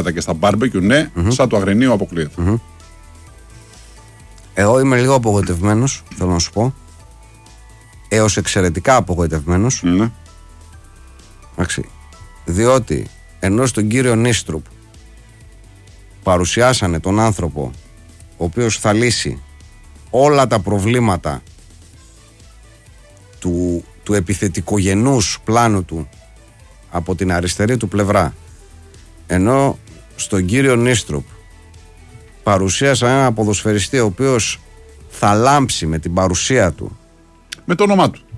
κρέατα και στα μπάρμπεκιου, ναι, σαν το Αγρινίου αποκλείεται. Εγώ είμαι λίγο απογοητευμένος, θέλω να σου πω. Έως εξαιρετικά απογοητευμένος. Ναι. Εντάξει. Διότι ενώ στον κύριο Νίστρουπ παρουσιάσανε τον άνθρωπο ο οποίος θα λύσει όλα τα προβλήματα του επιθετικογενούς πλάνου του από την αριστερή του πλευρά, ενώ στον κύριο Νίστρουπ παρουσίασαν ένα ποδοσφαιριστή ο οποίος θα λάμψει με την παρουσία του, με το όνομά του,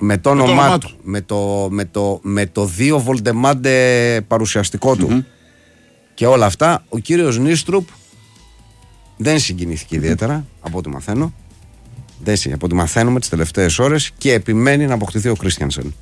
με το δύο Βολτεμάντε παρουσιαστικό του και όλα αυτά, ο κύριος Νίστρουπ δεν συγκινήθηκε ιδιαίτερα από ό,τι μαθαίνω. Από ό,τι μαθαίνουμε τις τελευταίες ώρες, και επιμένει να αποκτηθεί ο Κρίστιανσεν.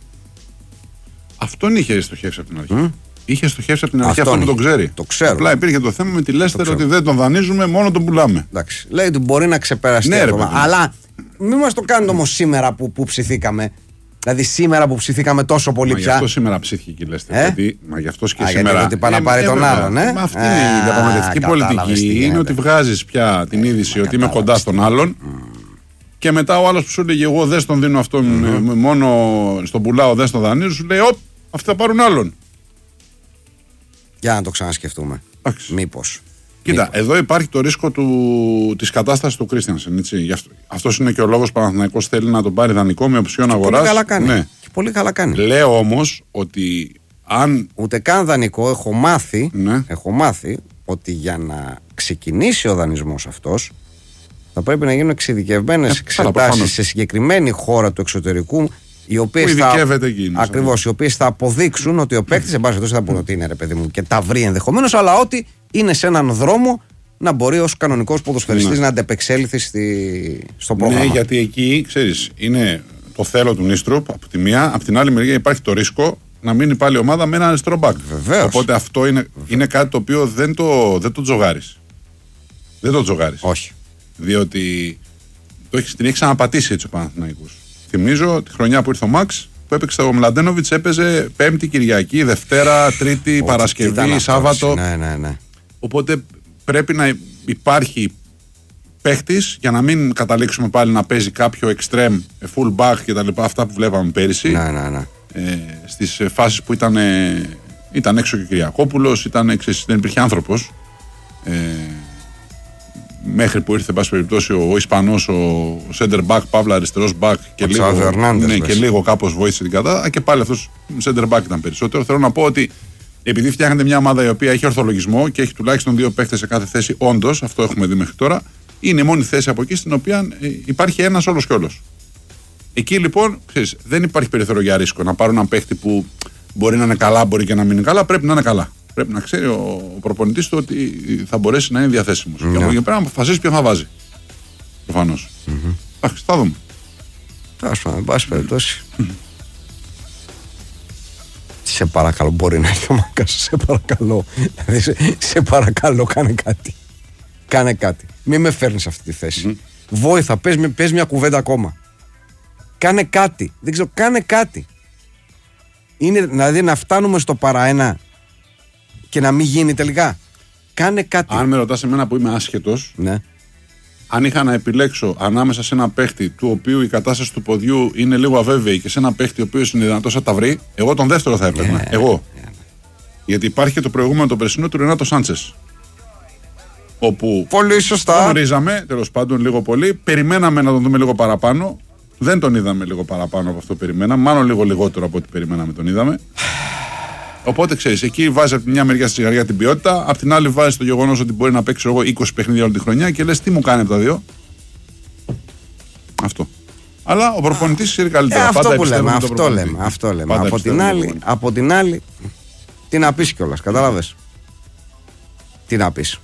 Αυτόν είχε στοχεύσει από την αρχή. Είχε στοχεύσει από την αρχή, αυτό που τον ξέρει. Το ξέρω. Απλά υπήρχε το θέμα με τη Λέστερ ότι δεν τον δανείζουμε, μόνο τον πουλάμε. Εντάξει. Λέει ότι μπορεί να ξεπεραστεί. Ναι, αλλά μην μας το κάνετε όμως σήμερα που ψηθήκαμε. Δηλαδή σήμερα που ψηθήκαμε τόσο πολύ πια. Γι' αυτό σήμερα ψήθηκε και η Λέστερ. Μα γι' αυτό και σήμερα. Γιατί πάει να πάρει τον άλλον. Μα αυτή είναι η διαπραγματευτική πολιτική. Είναι ότι βγάζεις πια την είδηση ότι είμαι κοντά στον άλλον. Και μετά ο άλλος που σου έλεγε εγώ δεν τον δίνω αυτόν, μόνο στον πουλάω, δεν στον δανείζω, σου λέει αυτοί θα πάρουν άλλον. Για να το ξανασκεφτούμε. Μήπως. Κοίτα, εδώ υπάρχει το ρίσκο της κατάστασης του Κρίστιανσεν. Αυτός είναι και ο λόγος που ο Παναθηναϊκός θέλει να τον πάρει δανεικό με οψιόν αγοράς. Πολύ καλά κάνει. Ναι. Και πολύ καλά κάνει. Λέω όμως ότι αν. Ούτε καν δανεικό, έχω μάθει ότι για να ξεκινήσει ο δανεισμός αυτός θα πρέπει να γίνουν εξειδικευμένες εξετάσεις σε συγκεκριμένη χώρα του εξωτερικού, οι οποίες θα αποδείξουν ότι ο παίκτης, εν πάση περιπτώσει, θα πούνε ότι είναι ρε παιδί μου και τα βρει ενδεχομένως, αλλά ότι είναι σε έναν δρόμο να μπορεί ως κανονικός ποδοσφαιριστής να αντεπεξέλθει στο πρόγραμμα. Ναι, γιατί εκεί, ξέρεις, είναι το θέλω του Νίστρουπ από τη μία, από την άλλη μεριά υπάρχει το ρίσκο να μείνει πάλι η ομάδα με ένα αριστερό μπακ. Οπότε αυτό είναι κάτι το οποίο δεν το τζογάρεις. Δεν το τζογάρεις. Όχι. Διότι την έχει ξαναπατήσει έτσι ο Παναθηναϊκός. Θυμίζω τη χρονιά που ήρθε ο Μαξ, που έπαιξε ο Μλαντένοβιτς, έπαιζε Πέμπτη, Κυριακή, Δευτέρα, Τρίτη, Παρασκευή, Σάββατο. Ναι. Οπότε πρέπει να υπάρχει παίχτης για να μην καταλήξουμε πάλι να παίζει κάποιο extreme, full back κτλ. Αυτά που βλέπαμε πέρυσι. Ναι. Στις φάσεις που ήταν έξω και ο Κυριακόπουλος, δεν υπήρχε άνθρωπος. Μέχρι που ήρθε, εν πάση περιπτώσει, ο Ισπανός, ο center back, παύλα αριστερός back και λίγο κάπως βοήθησε την κατάσταση. Και πάλι αυτός center back ήταν περισσότερο. Θέλω να πω ότι επειδή φτιάχνετε μια ομάδα η οποία έχει ορθολογισμό και έχει τουλάχιστον 2 παίχτες σε κάθε θέση, όντως, αυτό έχουμε δει μέχρι τώρα, είναι η μόνη θέση από εκεί στην οποία υπάρχει ένας όλος και όλος. Εκεί λοιπόν, ξέρεις, δεν υπάρχει περιθώριο για ρίσκο να πάρουν έναν παίχτη που μπορεί να είναι καλά, μπορεί και να μην είναι καλά, πρέπει να είναι καλά. Πρέπει να ξέρει ο προπονητής του ότι θα μπορέσει να είναι διαθέσιμος. Και από εκεί πέρα να αποφασίσει ποιον θα βάζει. Προφανώς. Εντάξει, θα δούμε. Εν πάση περιπτώσει. Σε παρακαλώ, μπορεί να έχει ο Μάκας, σε παρακαλώ. Σε παρακαλώ, κάνε κάτι. Μην με φέρνεις σε αυτή τη θέση. Βόηθα, πες μια κουβέντα ακόμα. Κάνε κάτι. Δεν ξέρω, κάνε κάτι. Είναι δηλαδή να φτάνουμε στο παραένα και να μην γίνει τελικά. Κάνε κάτι. Αν με ρωτάς εμένα που είμαι άσχετος, ναι. Αν είχα να επιλέξω ανάμεσα σε ένα παίχτη του οποίου η κατάσταση του ποδιού είναι λίγο αβέβαιη και σε ένα παίχτη ο οποίος είναι δυνατός να τα βρει, εγώ τον δεύτερο θα έπαιρνα. Εγώ. Γιατί υπάρχει και το προηγούμενο το περσινό του Ρενάτο Σάντσες. Όπου πολύ σωστά. Τον γνωρίζαμε, τέλος πάντων, λίγο πολύ. Περιμέναμε να τον δούμε λίγο παραπάνω. Δεν τον είδαμε λίγο παραπάνω από αυτό που περιμέναμε. Μάλλον λίγο λιγότερο από ό,τι περιμέναμε τον είδαμε. Οπότε ξέρεις, εκεί βάζει από τη μια μεριά στη σιγαριά την ποιότητα, απ' την άλλη βάζει το γεγονός ότι μπορεί να παίξει εγώ 20 παιχνίδια όλη τη χρονιά και λες τι μου κάνει από τα δύο. Αυτό. Αλλά ο προπονητής ξέρει καλύτερα. Αυτό που λέμε, αυτό λέμε. Από την άλλη, τι να πεις κιόλας, κατάλαβες. Τι να πεις.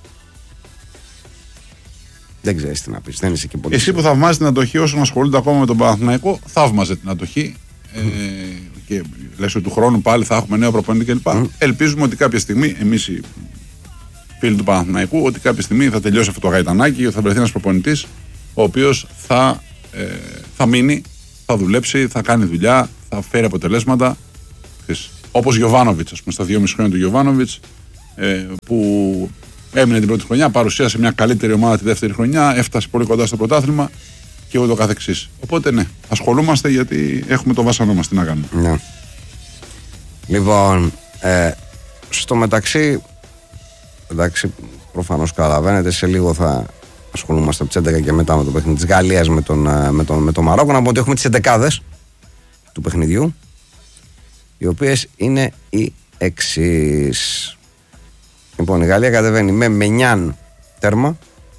Δεν ξέρεις τι να πεις, δεν είσαι και πολύ. Εσύ που θαυμάζεις την αντοχή όσων ασχολούνται ακόμα με τον Παναθηναϊκό, θαύμαζε την αντοχή. Και λες ότι του χρόνου πάλι θα έχουμε νέο προπονητή κλπ. Ελπίζουμε ότι κάποια στιγμή, εμείς οι φίλοι του Παναθηναϊκού, ότι κάποια στιγμή θα τελειώσει αυτό το γαϊτανάκι, θα βρεθεί ένας προπονητής ο οποίος θα μείνει, θα δουλέψει, θα κάνει δουλειά, θα φέρει αποτελέσματα. Όπως Γιοβάνοβιτς, ας πούμε, στα 2,5 χρόνια του Γιοβάνοβιτς, που έμεινε την πρώτη χρονιά, παρουσίασε μια καλύτερη ομάδα τη δεύτερη χρονιά, έφτασε πολύ κοντά στο πρωτάθλημα και ούτω καθεξής. Οπότε ναι, ασχολούμαστε γιατί έχουμε το βάσανό μας, τι να κάνουμε. Ναι. Λοιπόν, στο μεταξύ, εντάξει, προφανώς καταλαβαίνετε, σε λίγο θα ασχολούμαστε από τις 11 και μετά με το παιχνίδι της Γαλλίας με το Μαρόκο. Να πω ότι έχουμε τις 11 του παιχνιδιού, οι οποίες είναι οι εξής. Λοιπόν, η Γαλλία κατεβαίνει με Μενιάν τέρμα,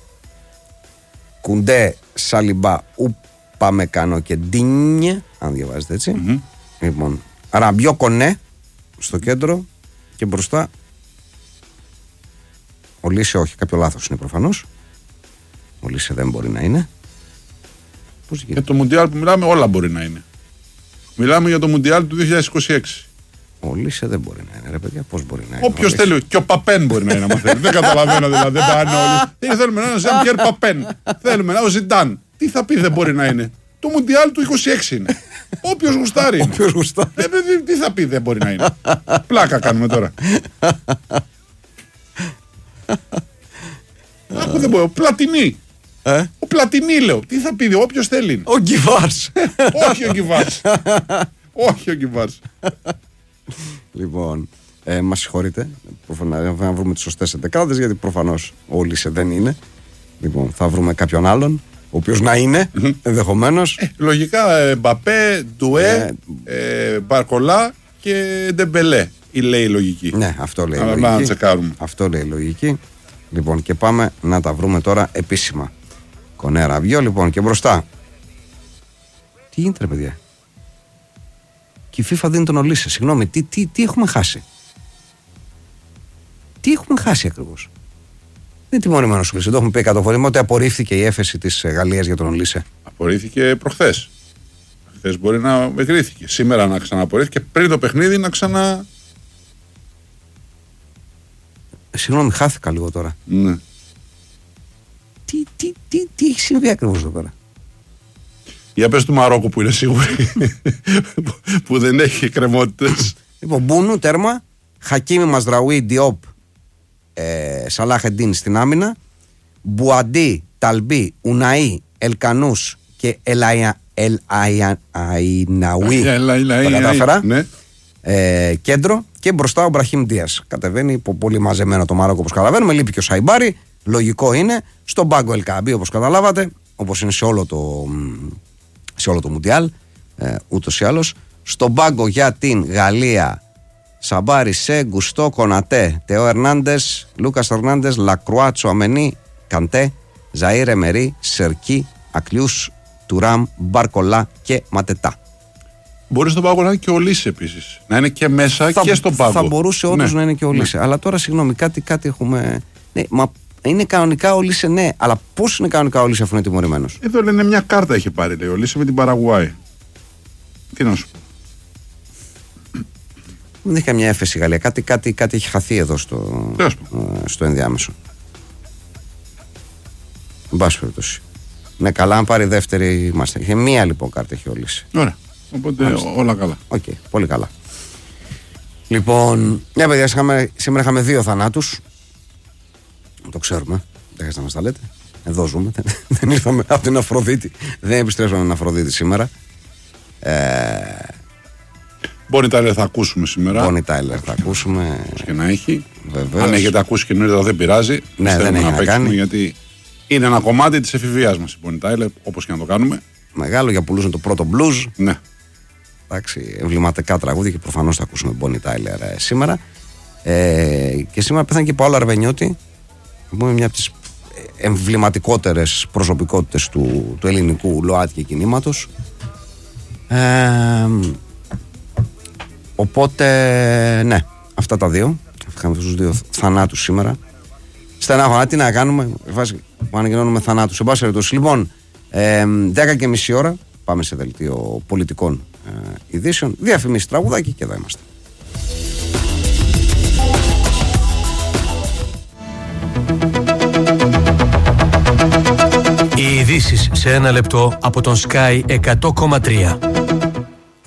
Κουντέ, Σαλιμπά, Ουπαμεκάνο και Ντίνιε, αν διαβάζετε έτσι. Λοιπόν, Ραμπιό, Κονέ στο κέντρο και μπροστά ο Λίσε, όχι, κάποιο λάθος είναι προφανώς. Ο Λίσε δεν μπορεί να είναι. Πώς γίνεται? Για το Μουντιάλ που μιλάμε, όλα μπορεί να είναι. Μιλάμε για το Μουντιάλ του 2026. Ο Λίσε δεν μπορεί να είναι, ρε παιδιά, πώς μπορεί να είναι? Όποιος θέλει, και ο Παπέν μπορεί να είναι, άμα θέλει. Δεν καταλαβαίνω δηλαδή, δεν πάνε όλοι. Θέλουμε να είναι ο Ζαν-Πιέρ Παπέν. Θέλουμε να είναι ο Ζιντάν. Τι θα πει δεν μπορεί να είναι? Το Μουντιάλ του 26 είναι. Όποιος γουστάρει. Όποιος γουστάρει. Τι θα πει δεν μπορεί να είναι? Πλάκα κάνουμε τώρα. Άκου δεν μπορεί. Ο Πλατινί. Ο Πλατινί λέω. Τι θα πει, όποιος θέλει. Ο Γκιβάρς. Όχι ο Γκιβάρς. Όχι ο Γκιβάρς. Λοιπόν, μας συγχωρείτε. Να βρούμε τις σωστές εντεκάδες, γιατί προφανώς ο Λίσε δεν είναι. Λοιπόν, θα βρούμε κάποιον άλλον, ο οποίος να είναι, ενδεχομένως. Λογικά Μπαπέ, Ντουέ, Μπαρκολά και Ντεμπελέ. Λέει η λογική. Ναι, αυτό λέει η λογική. Να τσεκάρουμε. Αυτό λέει η λογική. Λοιπόν, και πάμε να τα βρούμε τώρα επίσημα. Κονέ, Ραμπιό, λοιπόν, και μπροστά. Τι γίνεται, ρε παιδιά? Και η FIFA δίνει τον Ολίσε. Συγγνώμη, τι έχουμε χάσει? Τι έχουμε χάσει ακριβώς? Δεν είναι τιμωρημένος ο Ολίσε. Το έχουμε πει 100 φορές. Ότι απορρίφθηκε η έφεση της Γαλλίας για τον Ολίσε. Απορρίφθηκε προχθές. Χθες μπορεί να εγκρίθηκε. Σήμερα να ξαναπορρίφθηκε. Πριν το παιχνίδι να ξανα. Συγγνώμη, χάθηκα λίγο τώρα. Ναι. Τι έχει συμβεί ακριβώς εδώ πέρα? Για πες του Μαρόκου που είναι σίγουροι που δεν έχει κρεμότητες. Λοιπόν, Μπούνου τέρμα, Χακίμι, Μαζραουί, Διόπ, Σαλάχ-Εντίν στην άμυνα, Μπουαντί, Ταλμπί, Ουναΐ, Ελκανούς και Ελαϊναουί. Τα κατάφερα. Ναι. Κέντρο και μπροστά ο Μπραχίμ Δίας. Κατεβαίνει πολύ μαζεμένο το Μαρόκο, όπως καταλαβαίνουμε. Λείπει και ο Σαϊμπάρι. Λογικό είναι. Στον πάγκο Ελκαμπή, όπως καταλάβατε, όπως είναι σε όλο το Μουντιάλ, ούτως ή άλλως. Στον πάγκο για την Γαλλία, Σαμπάρι, Σε, Γκουστό, Κονατέ, Τεό Ερνάντες, Λούκας Ερνάντες, Λακρουά, Τσουαμενί, Καντέ, Ζαΐρ Εμερί, Σερκί, Ακλιούς, Τουράμ, Μπαρκολά και Ματετά. Μπορεί στον πάγκο να είναι και ο Λίσε επίσης. Να είναι και μέσα και στον πάγκο. Θα μπορούσε όντως να είναι και ο Λίσε. Αλλά τώρα, συγγνώμη, κάτι έχουμε. Ναι, μα είναι κανονικά ο Λίσε, ναι. Αλλά πώς είναι κανονικά ο Λίσε αφού είναι τιμωρημένος? Εδώ λένε μια κάρτα έχει πάρει, λέει ο Λίσε με την Παραγουάη. Τι να σου πω. Δεν έχει καμιά έφεση η Γαλλία. Κάτι έχει χαθεί εδώ στο ενδιάμεσο. Εν πάση περιπτώσει. Ναι, καλά, αν πάρει δεύτερη είμαστε. Είχε μία λοιπόν κάρτα έχει ο Λίσε. Ωραία. Οπότε όλα καλά. Οκ, πολύ καλά. Λοιπόν, μια παιδιά, σήμερα είχαμε 2 θανάτους. Το ξέρουμε. Δεν χρειάζεται να μας τα λέτε. Εδώ ζούμε. Δεν ήρθαμε από την Αφροδίτη. Δεν επιστρέψαμε την Αφροδίτη σήμερα. Bonnie Tyler θα ακούσουμε σήμερα. Bonnie Tyler θα ακούσουμε. Πώς και να έχει. Βεβαίως. Αν έχετε ακούσει και νωρίτερα δεν πειράζει. Ναι, δεν έχει να κάνει. Γιατί είναι ένα κομμάτι της εφηβείας μας η Bonnie Tyler, όπως και να το κάνουμε. Μεγάλο για πουλούσαν το πρώτο blues. Ναι. Εντάξει, εμβληματικά τραγούδια και προφανώς θα ακούσουμε Bonnie Tyler σήμερα. Και σήμερα πέθανε και Παόλο Αρβενιώτη, που είναι μια από τις εμβληματικότερες προσωπικότητες του ελληνικού ΛΟΑΤΚΙ και κινήματος. Οπότε, ναι, αυτά τα δύο. Είχαμε τους 2 θανάτους σήμερα. Στενάχωρα, τι να κάνουμε, που ανακοινώνουμε θανάτους. Σε πάση περιπτώσει, λοιπόν, 10:30 ώρα πάμε σε δελτίο πολιτικών ειδήσεων. Διαφημίσεις, τραγουδάκι και εδώ είμαστε. Οι ειδήσεις σε 1 λεπτό από τον Sky 100,3.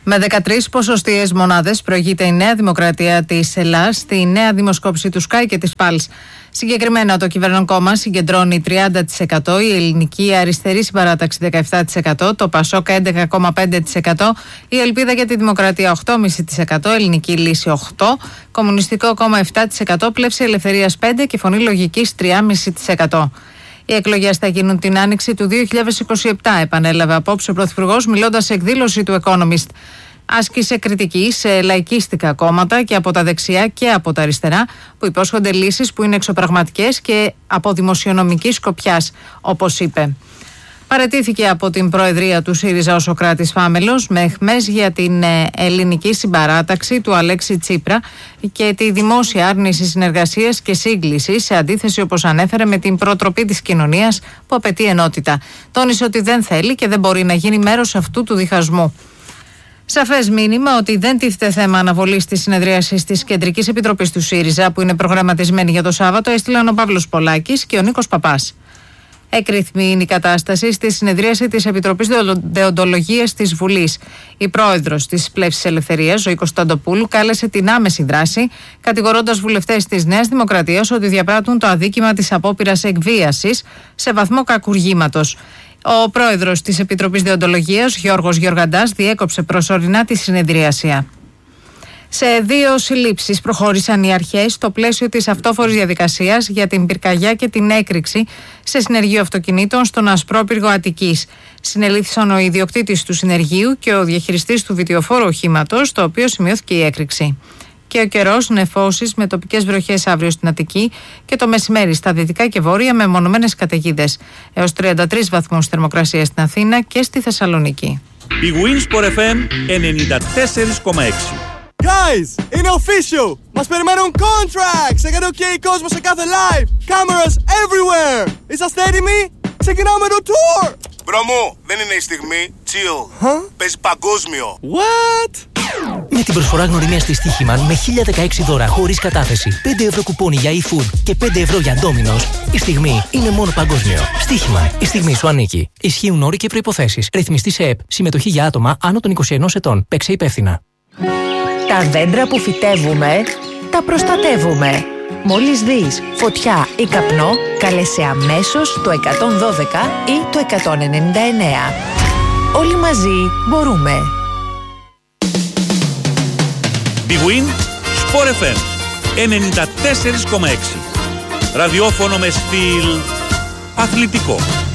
Με 13 ποσοστιαίες μονάδες προηγείται η Νέα Δημοκρατία της Ελλάδας στη νέα δημοσκόπηση του Sky και της Pulse. Συγκεκριμένα το κυβερνών κόμμα συγκεντρώνει 30%, η Ελληνική Αριστερή Συμπαράταξη 17%, το Πασόκ 11,5%, η Ελπίδα για τη Δημοκρατία 8,5%, Ελληνική Λύση 8%, Κομμουνιστικό Κόμμα 7%, Πλεύση Ελευθερίας 5% και Φωνή Λογικής 3,5%. Οι εκλογές θα γίνουν την άνοιξη του 2027, επανέλαβε απόψε ο Πρωθυπουργός μιλώντας σε εκδήλωση του Economist. Άσκησε κριτική σε λαϊκίστικα κόμματα και από τα δεξιά και από τα αριστερά που υπόσχονται λύσεις που είναι εξωπραγματικές και από δημοσιονομική σκοπιάς, όπως είπε. Παραιτήθηκε από την Προεδρία του ΣΥΡΙΖΑ ο Σωκράτης Φάμελος με αιχμές για την ελληνική συμπαράταξη του Αλέξη Τσίπρα και τη δημόσια άρνηση συνεργασίας και σύγκλησης, σε αντίθεση, όπως ανέφερε, με την προτροπή της κοινωνίας που απαιτεί ενότητα. Τόνισε ότι δεν θέλει και δεν μπορεί να γίνει μέρος αυτού του διχασμού. Σαφές μήνυμα ότι δεν τίθεται θέμα αναβολής της συνεδρίασης της Κεντρικής Επιτροπής του ΣΥΡΙΖΑ που είναι προγραμματισμένη για το Σάββατο έστειλαν ο Παύλος Πολάκης και ο Νίκος Παπάς. Έκρηθμη είναι η κατάσταση στη συνεδρίαση της Επιτροπής Δεοντολογίας της Βουλής. Η πρόεδρος της Πλεύσης Ελευθερίας, Ζωή Κωνσταντοπούλου, κάλεσε την άμεση δράση, κατηγορώντας βουλευτές της Νέας Δημοκρατίας ότι διαπράττουν το αδίκημα της απόπειρας εκβίασης σε βαθμό κακουργήματος. Ο πρόεδρος της Επιτροπής Δεοντολογίας, Γιώργος Γεωργαντάς, διέκοψε προσωρινά τη συνεδρίαση. Σε 2 συλλήψεις προχώρησαν οι αρχές στο πλαίσιο της αυτόφορης διαδικασίας για την πυρκαγιά και την έκρηξη σε συνεργείο αυτοκινήτων στον Ασπρόπυργο Αττικής. Συνελήφθησαν ο ιδιοκτήτης του συνεργείου και ο διαχειριστής του βιτιοφόρου οχήματος, το οποίο σημειώθηκε η έκρηξη. Και ο καιρός, νεφώσεις με τοπικές βροχές αύριο στην Αττική και το μεσημέρι στα δυτικά και βόρεια με μονομένες καταιγίδες. Έως 33 βαθμούς θερμοκρασία στην Αθήνα και στη Θεσσαλονίκη. Η Winsport FM 94,6. Guys, είναι official! Μας περιμένουν contracts! Έκανε OK κόσμο σε κάθε live! Cameras everywhere! Είσαστε έτοιμοι? Ξεκινάμε το tour! Μπρο μου, δεν είναι η στιγμή. Chill. Παίζει παγκόσμιο. What? Με την προσφορά γνωριμίας της Στοίχημαν με 1016 δώρα χωρίς κατάθεση, 5 ευρώ κουπόνι για eFood και 5 ευρώ για Domino's, η στιγμή είναι μόνο παγκόσμιο. Στοίχημαν, η στιγμή σου ανήκει. Ισχύουν όροι και προϋποθέσεις. Ρυθμιστή σε ΕΠ. Συμμετοχή για άτομα άνω των 21 ετών. Παίξε υπεύθυνα. Τα δέντρα που φυτεύουμε, τα προστατεύουμε. Μόλις δεις φωτιά ή καπνό, καλέσαι αμέσως το 112 ή το 199. Όλοι μαζί μπορούμε. Big Win Sport FM 94,6. Ραδιόφωνο με στυλ αθλητικό.